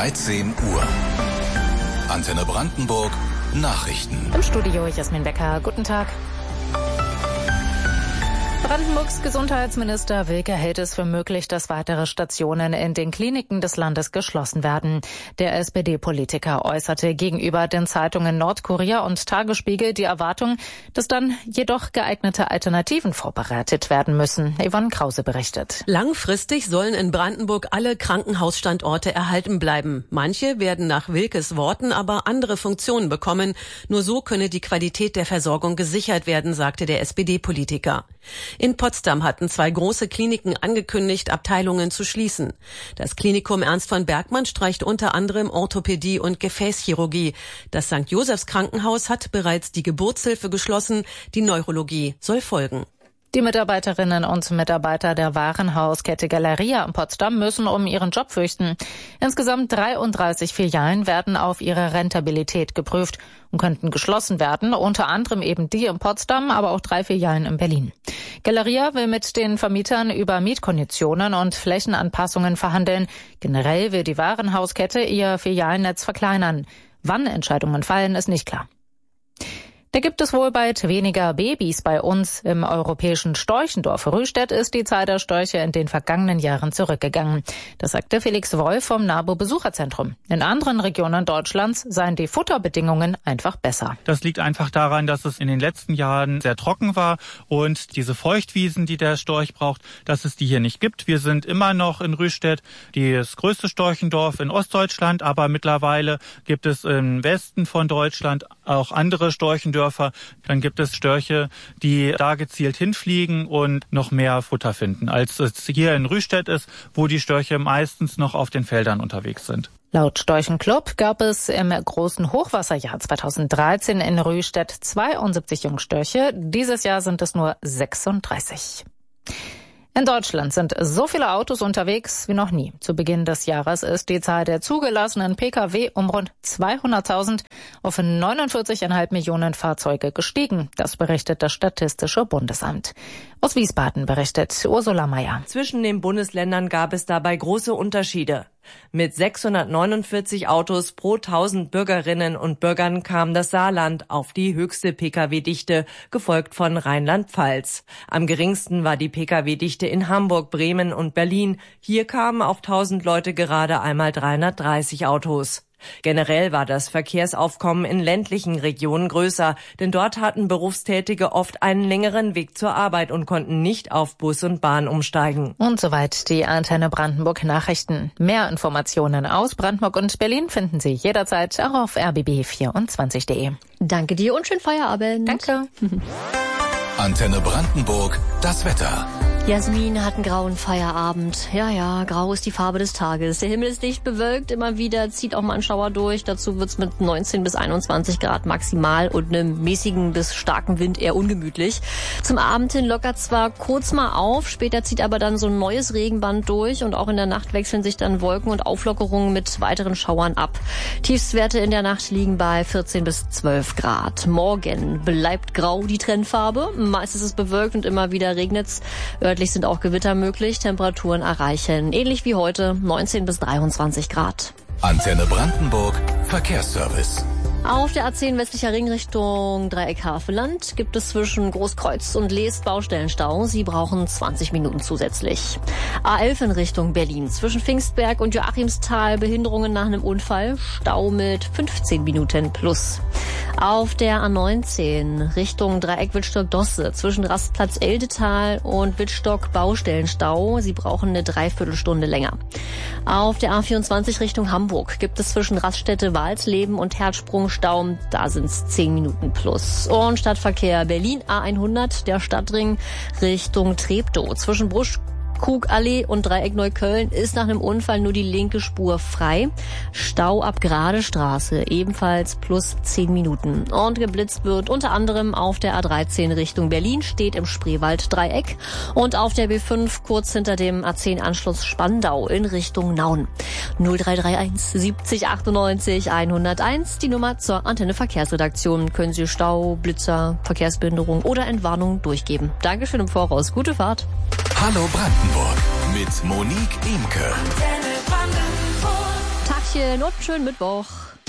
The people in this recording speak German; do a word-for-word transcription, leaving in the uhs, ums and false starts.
dreizehn Uhr. Antenne Brandenburg Nachrichten. Im Studio Jasmin Becker. Guten Tag. Brandenburgs Gesundheitsminister Wilke hält es für möglich, dass weitere Stationen in den Kliniken des Landes geschlossen werden. Der S P D-Politiker äußerte gegenüber den Zeitungen Nordkurier und Tagesspiegel die Erwartung, dass dann jedoch geeignete Alternativen vorbereitet werden müssen. Yvonne Krause berichtet. Langfristig sollen in Brandenburg alle Krankenhausstandorte erhalten bleiben. Manche werden nach Wilkes Worten aber andere Funktionen bekommen. Nur so könne die Qualität der Versorgung gesichert werden, sagte der S P D-Politiker. In Potsdam hatten zwei große Kliniken angekündigt, Abteilungen zu schließen. Das Klinikum Ernst von Bergmann streicht unter anderem Orthopädie und Gefäßchirurgie. Das Sankt Josephs Krankenhaus hat bereits die Geburtshilfe geschlossen. Die Neurologie soll folgen. Die Mitarbeiterinnen und Mitarbeiter der Warenhauskette Galeria in Potsdam müssen um ihren Job fürchten. Insgesamt dreiunddreißig Filialen werden auf ihre Rentabilität geprüft und könnten geschlossen werden, unter anderem eben die in Potsdam, aber auch drei Filialen in Berlin. Galeria will mit den Vermietern über Mietkonditionen und Flächenanpassungen verhandeln. Generell will die Warenhauskette ihr Filialennetz verkleinern. Wann Entscheidungen fallen, ist nicht klar. Da gibt es wohl bald weniger Babys bei uns. Im europäischen Storchendorf Rühstedt ist die Zahl der Störche in den vergangenen Jahren zurückgegangen. Das sagte Felix Wolf vom NABU Besucherzentrum. In anderen Regionen Deutschlands seien die Futterbedingungen einfach besser. Das liegt einfach daran, dass es in den letzten Jahren sehr trocken war und diese Feuchtwiesen, die der Storch braucht, dass es die hier nicht gibt. Wir sind immer noch in Rühstedt das größte Storchendorf in Ostdeutschland, aber mittlerweile gibt es im Westen von Deutschland auch andere Storchendörfer. Dann gibt es Störche, die da gezielt hinfliegen und noch mehr Futter finden, als es hier in Rühstedt ist, wo die Störche meistens noch auf den Feldern unterwegs sind. Laut Storchenclub gab es im großen Hochwasserjahr zweitausenddreizehn in Rühstedt zweiundsiebzig Jungstörche. Dieses Jahr sind es nur sechsunddreißig. In Deutschland sind so viele Autos unterwegs wie noch nie. Zu Beginn des Jahres ist die Zahl der zugelassenen Pkw um rund zweihunderttausend auf neunundvierzig Komma fünf Millionen Fahrzeuge gestiegen. Das berichtet das Statistische Bundesamt. Aus Wiesbaden berichtet Ursula Mayer. Zwischen den Bundesländern gab es dabei große Unterschiede. Mit sechshundertneunundvierzig Autos pro tausend Bürgerinnen und Bürgern kam das Saarland auf die höchste Pkw-Dichte, gefolgt von Rheinland-Pfalz. Am geringsten war die Pkw-Dichte in Hamburg, Bremen und Berlin. Hier kamen auf tausend Leute gerade einmal dreihundertdreißig Autos. Generell war das Verkehrsaufkommen in ländlichen Regionen größer, denn dort hatten Berufstätige oft einen längeren Weg zur Arbeit und konnten nicht auf Bus und Bahn umsteigen. Und soweit die Antenne Brandenburg Nachrichten. Mehr Informationen aus Brandenburg und Berlin finden Sie jederzeit auch auf r b b vierundzwanzig punkt d e. Danke dir und schönen Feierabend. Danke. Antenne Brandenburg, das Wetter. Jasmin hat einen grauen Feierabend. Ja, ja, grau ist die Farbe des Tages. Der Himmel ist dicht bewölkt, immer wieder zieht auch mal ein Schauer durch. Dazu wird's mit neunzehn bis einundzwanzig Grad maximal und einem mäßigen bis starken Wind eher ungemütlich. Zum Abend hin lockert zwar kurz mal auf, später zieht aber dann so ein neues Regenband durch und auch in der Nacht wechseln sich dann Wolken und Auflockerungen mit weiteren Schauern ab. Tiefstwerte in der Nacht liegen bei vierzehn bis zwölf Grad. Morgen bleibt grau die Trendfarbe. Meist ist es bewölkt und immer wieder regnet's. Örtlich sind auch Gewitter möglich. Temperaturen erreichen, ähnlich wie heute, neunzehn bis dreiundzwanzig Grad. Antenne Brandenburg, Verkehrsservice. Auf der A zehn westlicher Ring Richtung Dreieck-Havelland gibt es zwischen Großkreuz und Leest Baustellenstau. Sie brauchen zwanzig Minuten zusätzlich. A elf in Richtung Berlin. Zwischen Pfingstberg und Joachimsthal Behinderungen nach einem Unfall. Stau mit fünfzehn Minuten plus. Auf der A neunzehn Richtung Dreieck-Wittstock-Dosse. Zwischen Rastplatz Eldetal und Wittstock Baustellenstau. Sie brauchen eine Dreiviertelstunde länger. Auf der A vierundzwanzig Richtung Hamburg gibt es zwischen Raststätte Walsleben und Herzsprung Stau, da sind's zehn Minuten plus. Und Stadtverkehr Berlin A hundert, der Stadtring Richtung Treptow. Zwischen Brusch Krugallee und Dreieck Neukölln ist nach einem Unfall nur die linke Spur frei. Stau ab Gradestraße, ebenfalls plus zehn Minuten. Und geblitzt wird unter anderem auf der A dreizehn Richtung Berlin, steht im Spreewald-Dreieck. Und auf der B fünf kurz hinter dem A zehn Anschluss Spandau in Richtung Nauen. null drei drei eins siebzig achtundneunzig hunderteins, die Nummer zur Antenne Verkehrsredaktion. Können Sie Stau, Blitzer, Verkehrsbehinderung oder Entwarnung durchgeben. Dankeschön im Voraus. Gute Fahrt. Hallo Brandenburg mit Monique Imke. Tag München und schönen Mittwoch.